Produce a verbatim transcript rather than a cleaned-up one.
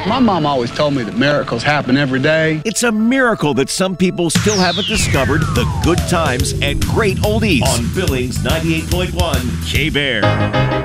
My mom always told me that miracles happen every day. It's a miracle that some people still haven't discovered the good times and great oldies on Billings ninety-eight point one K-Bear.